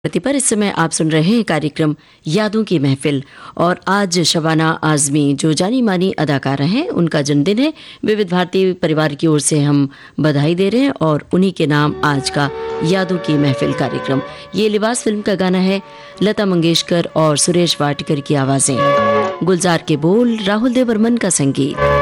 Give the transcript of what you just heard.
प्रति पर इस समय आप सुन रहे हैं कार्यक्रम यादों की महफिल। और आज शबाना आजमी जो जानी मानी अदाकारा हैं, उनका जन्मदिन है। विविध भारती परिवार की ओर से हम बधाई दे रहे हैं और उन्हीं के नाम आज का यादों की महफिल कार्यक्रम। ये लिबास फिल्म का गाना है, लता मंगेशकर और सुरेश वाडकर की आवाजें, गुलजार के बोल, राहुल देव बर्मन का संगीत।